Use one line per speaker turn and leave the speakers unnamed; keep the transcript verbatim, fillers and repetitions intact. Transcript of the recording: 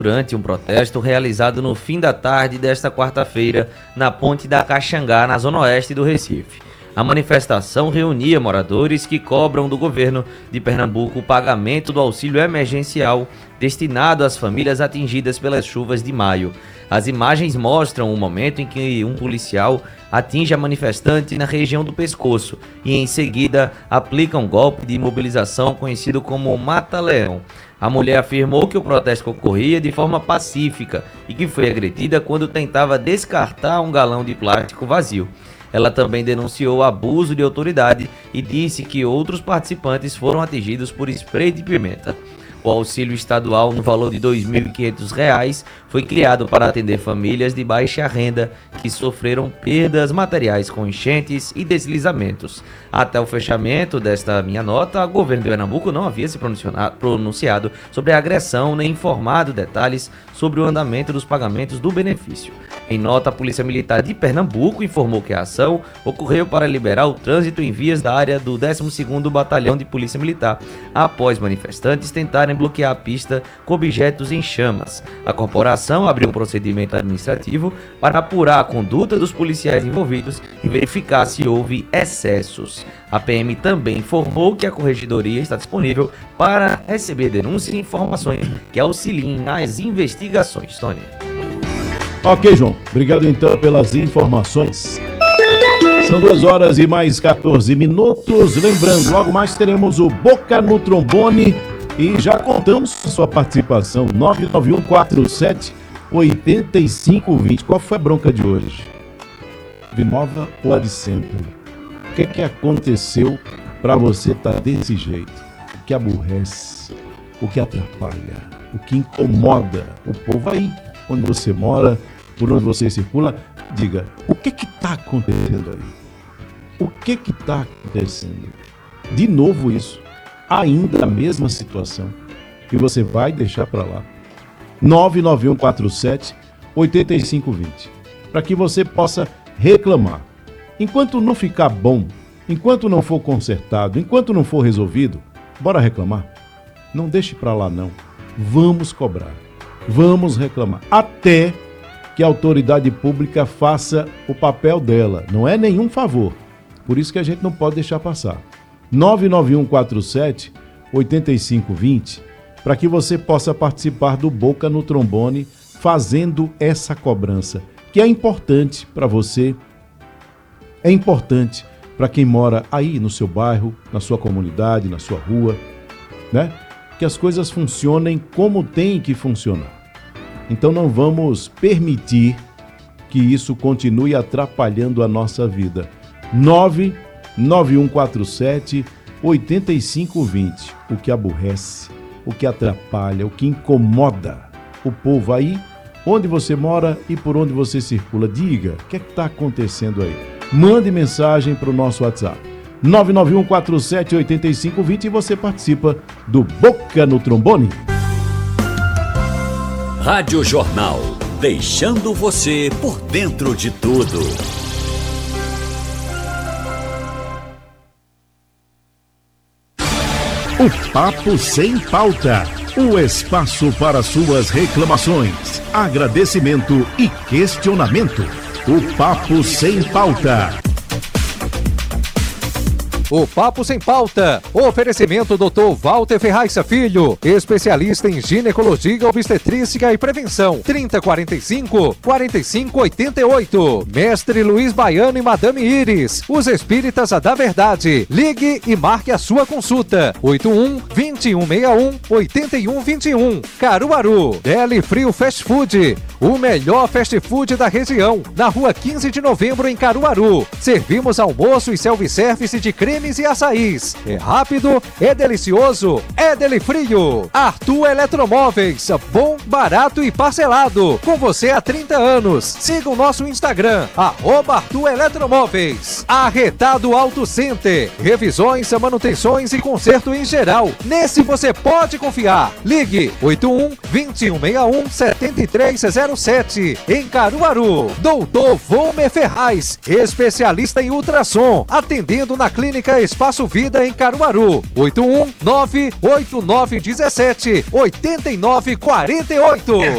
durante um protesto realizado no fim da tarde desta quarta-feira na Ponte da Caxangá, na zona oeste do Recife. A manifestação reunia moradores que cobram do governo de Pernambuco o pagamento do auxílio emergencial destinado às famílias atingidas pelas chuvas de maio. As imagens mostram o momento em que um policial atinge a manifestante na região do pescoço e em seguida aplica um golpe de imobilização conhecido como mata-leão. A mulher afirmou que o protesto ocorria de forma pacífica e que foi agredida quando tentava descartar um galão de plástico vazio. Ela também denunciou abuso de autoridade e disse que outros participantes foram atingidos por spray de pimenta. O auxílio estadual no valor de dois mil e quinhentos reais foi criado para atender famílias de baixa renda que sofreram perdas materiais com enchentes e deslizamentos. Até o fechamento desta minha nota, o governo de Pernambuco não havia se pronunciado sobre a agressão nem informado detalhes sobre o andamento dos pagamentos do benefício. Em nota, a Polícia Militar de Pernambuco informou que a ação ocorreu para liberar o trânsito em vias da área do décimo segundo Batalhão de Polícia Militar, após manifestantes tentarem bloquear a pista com objetos em chamas. A corporação abriu um procedimento administrativo para apurar a conduta dos policiais envolvidos e verificar se houve excessos. A P M também informou que a corregedoria está disponível para receber denúncias e informações que auxiliem nas investigações. Tony.
Ok, João. Obrigado então pelas informações. São duas horas e mais quatorze minutos. Lembrando, logo mais teremos o Boca no Trombone e já contamos a sua participação. nove nove um quatro sete oito cinco dois zero. Qual foi a bronca de hoje? De nova ou a de sempre? O que é que aconteceu para você estar tá desse jeito? O que aborrece? O que atrapalha? O que incomoda o povo aí? Onde você mora, por onde você circula, diga, o que que está acontecendo aí? O que que está acontecendo? De novo isso, ainda a mesma situação, que você vai deixar para lá. nove nove um quatro sete oito cinco dois zero, para que você possa reclamar. Enquanto não ficar bom, enquanto não for consertado, enquanto não for resolvido, bora reclamar. Não deixe para lá não, vamos cobrar. Vamos reclamar, até que a autoridade pública faça o papel dela. Não é nenhum favor, por isso que a gente não pode deixar passar. nove nove um quatro sete oito cinco dois zero, para que você possa participar do Boca no Trombone, fazendo essa cobrança, que é importante para você, é importante para quem mora aí no seu bairro, na sua comunidade, na sua rua, né? Que as coisas funcionem como tem que funcionar. Então não vamos permitir que isso continue atrapalhando a nossa vida. nove nove um quatro sete oito cinco dois zero. O que aborrece, o que atrapalha, o que incomoda o povo aí, onde você mora e por onde você circula. Diga, o que é que está acontecendo aí? Mande mensagem para o nosso WhatsApp. nove nove um quatro sete oito cinco dois zero e você participa do Boca no Trombone.
Rádio Jornal, deixando você por dentro de tudo.
O Papo Sem Pauta, o espaço para suas reclamações, agradecimento e questionamento. O Papo Sem Pauta.
O Papo Sem Pauta. Oferecimento doutor Walter Ferraiça Filho, especialista em ginecologia, obstetrícia e prevenção. trinta quarenta e cinco, quarenta e cinco oitenta e oito. Mestre Luiz Baiano e Madame Iris, os espíritas da verdade. Ligue e marque a sua consulta. oito um, dois um seis um, oito um dois um. Caruaru. Deli Frio Fast Food, o melhor fast food da região. Na rua quinze de novembro, em Caruaru. Servimos almoço e self-service de creme e açaís. É rápido, é delicioso, é Deli Frio. Arthur Eletromóveis, bom, barato e parcelado. Com você há trinta anos. Siga o nosso Instagram, arroba Arthur Eletromóveis. Arretado Auto Center, revisões, manutenções e conserto em geral. Nesse você pode confiar. Ligue oito um, dois um seis um, sete três zero sete. Em Caruaru. Doutor Volmer Ferraz, especialista em ultrassom, atendendo na clínica Espaço Vida em Caruaru. oito um nove oito nove um sete oito nove quatro oito.